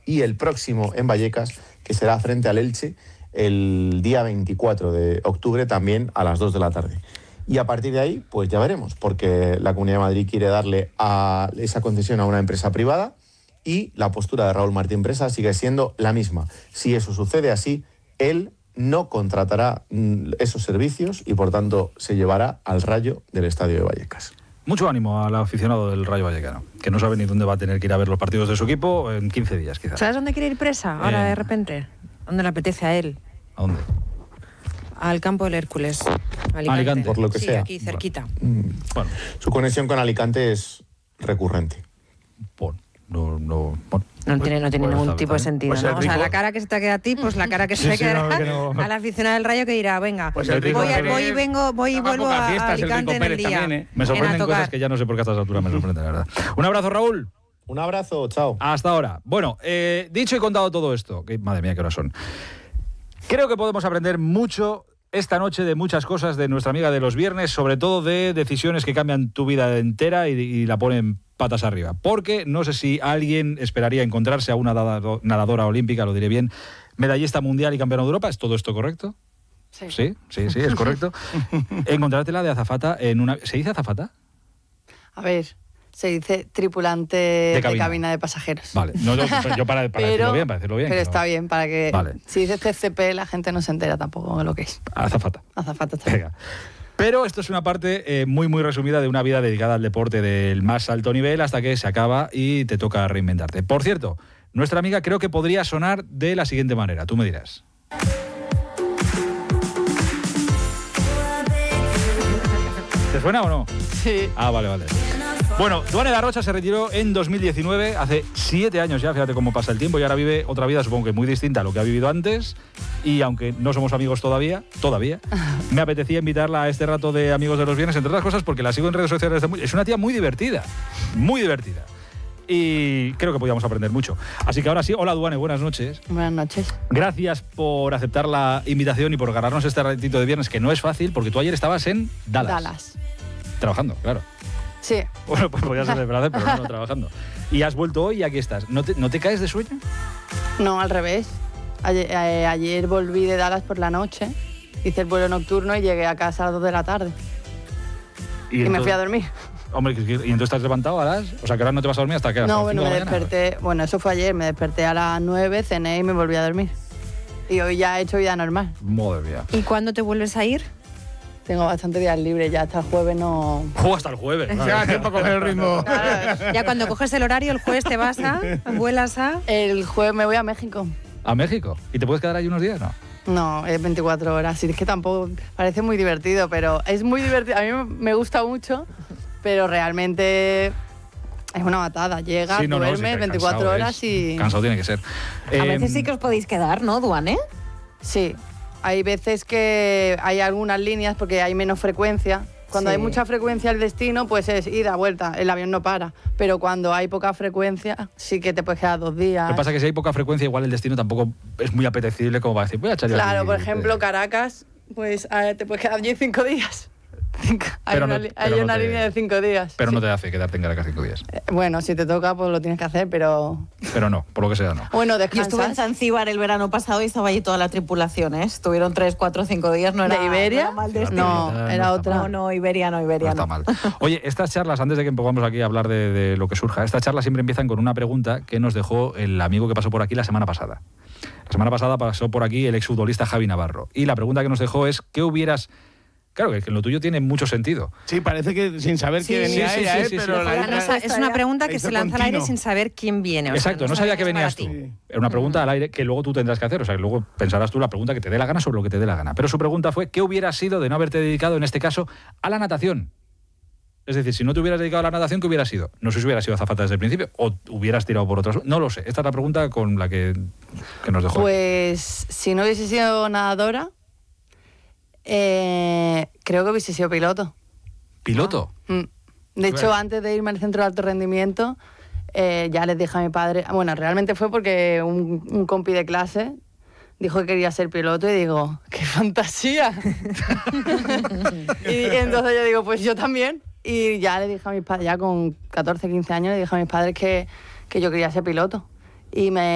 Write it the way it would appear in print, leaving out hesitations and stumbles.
y el próximo en Vallecas, que será frente al Elche, el día 24 de octubre, también a las 2 de la tarde. Y a partir de ahí, pues ya veremos, porque la Comunidad de Madrid quiere darle a esa concesión a una empresa privada y la postura de Raúl Martín Presa sigue siendo la misma. Si eso sucede así, él no contratará esos servicios y, por tanto, se llevará al Rayo del Estadio de Vallecas. Mucho ánimo al aficionado del Rayo Vallecano, que no sabe ni dónde va a tener que ir a ver los partidos de su equipo en 15 días, quizás. ¿Sabes dónde quiere ir Presa ahora de repente? ¿Dónde le apetece a él? ¿A dónde? Al campo del Hércules. Alicante. Por lo que sea. Aquí cerquita. Bueno, su conexión con Alicante es recurrente. No tiene ningún tipo de sentido, pues ¿no? O sea, la cara que se te queda a ti, pues la cara que se le queda al aficionado del Rayo, que dirá, venga, pues voy y vuelvo a Alicante en el día. Me sorprenden cosas que ya no sé por qué a estas alturas me sorprenden, la verdad. Un abrazo, Raúl. Un abrazo, chao. Hasta ahora. Bueno, dicho y contado todo esto, que madre mía, qué horas son. Creo que podemos aprender mucho esta noche de muchas cosas de nuestra amiga de los viernes, sobre todo de decisiones que cambian tu vida entera y la ponen patas arriba. Porque no sé si alguien esperaría encontrarse a una nadadora olímpica, lo diré bien, medallista mundial y campeona de Europa. ¿Es todo esto correcto? Sí, es correcto. Encontrártela de azafata en una... ¿Se dice azafata? A ver, se dice tripulante de cabina de pasajeros. Vale, yo para decirlo bien, Pero está bien, para que... Vale. Si dices TCP, la gente no se entera tampoco de lo que es. Azafata. Azafata está bien. Pero esto es una parte muy, muy resumida de una vida dedicada al deporte del más alto nivel hasta que se acaba y te toca reinventarte. Por cierto, nuestra amiga creo que podría sonar de la siguiente manera. Tú me dirás. ¿Te suena o no? Sí. Ah, vale. Bueno, Duane Garrocha se retiró en 2019, hace 7 años ya, fíjate cómo pasa el tiempo, y ahora vive otra vida, supongo que muy distinta a lo que ha vivido antes, y aunque no somos amigos todavía, me apetecía invitarla a este rato de Amigos de los Viernes, entre otras cosas porque la sigo en redes sociales. Es una tía muy divertida, y creo que podíamos aprender mucho. Así que ahora sí, hola Duane, buenas noches. Buenas noches. Gracias por aceptar la invitación y por ganarnos este ratito de viernes, que no es fácil, porque tú ayer estabas en Dallas. Trabajando, claro. Sí. Bueno, pues podías ser de placer, pero no trabajando. Y has vuelto hoy y aquí estás. ¿No te caes de sueño? No, al revés. Ayer volví de Dallas por la noche, hice el vuelo nocturno y llegué a casa a las 2 de la tarde. Y me fui a dormir. Hombre, ¿y entonces estás levantado a las...? O sea, que ahora no te vas a dormir hasta que... No, bueno, me desperté... Bueno, eso fue ayer. Me desperté a las 9, cené y me volví a dormir. Y hoy ya he hecho vida normal. Madre mía. ¿Y cuándo te vuelves a ir? Tengo bastantes días libres, ya hasta el jueves no... Hasta el jueves. Ya, tiempo a coger el ritmo. Claro. Ya cuando coges el horario, el jueves te vas vuelas a... El jueves me voy a México. ¿A México? ¿Y te puedes quedar ahí unos días, no? No, es 24 horas. Sí, es que tampoco... Parece muy divertido, pero es muy divertido. A mí me gusta mucho, pero realmente... Es una matada. Llegas, duermes 24 horas y... Cansado tiene que ser. A veces sí que os podéis quedar, ¿no, Duane? Sí. Hay veces que hay algunas líneas porque hay menos frecuencia. Cuando hay mucha frecuencia el destino, pues es ida, vuelta, el avión no para. Pero cuando hay poca frecuencia, sí que te puedes quedar 2 días. Lo que pasa es que si hay poca frecuencia, igual el destino tampoco es muy apetecible como para decir, voy a echar... Claro, por ejemplo, Caracas, pues te puedes quedar allí 5 días. Hay una línea de 5 días. Pero no te hace quedarte en Caracas 5 días. Bueno, si te toca, pues lo tienes que hacer, pero... Pero no, por lo que sea, no. Bueno, Yo estuve en Zanzíbar el verano pasado y estaba allí toda la tripulación, ¿eh? Estuvieron 3, 4, 5 días, no era... ¿De Iberia? No era mal destino. No, era otra. No, Iberia no. No está mal. Oye, estas charlas, antes de que empezamos aquí a hablar de lo que surja, estas charlas siempre empiezan con una pregunta que nos dejó el amigo que pasó por aquí la semana pasada. La semana pasada pasó por aquí el exfutbolista Javi Navarro. Y la pregunta que nos dejó es, ¿qué hubieras... Claro, que lo tuyo tiene mucho sentido. Sí, parece que sin saber quién venía ella, pero... Es una pregunta que se lanza al aire sin saber quién viene. Exacto, no sabía que venías tú. Era una pregunta al aire que luego tú tendrás que hacer. O sea, que luego pensarás tú la pregunta que te dé la gana sobre lo que te dé la gana. Pero su pregunta fue, ¿qué hubieras sido de no haberte dedicado, en este caso, a la natación? Es decir, si no te hubieras dedicado a la natación, ¿qué hubieras sido? No sé si hubieras sido azafata desde el principio o hubieras tirado por otras... No lo sé. Esta es la pregunta con la que nos dejó. Pues, si no hubiese sido nadadora... creo que hubiese sido piloto. ¿Piloto? De hecho, antes de irme al centro de alto rendimiento, ya les dije a mi padre... Bueno, realmente fue porque un compi de clase dijo que quería ser piloto y digo, ¡qué fantasía! Y entonces yo digo, pues yo también. Y ya le dije a mis padres, ya con 14, 15 años, le dije a mis padres que yo quería ser piloto. Y me